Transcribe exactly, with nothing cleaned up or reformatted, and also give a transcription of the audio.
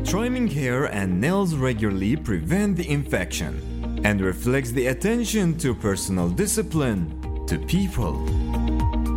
Trimming hair and nails regularly prevent the infection and reflects the attention to personal discipline to people.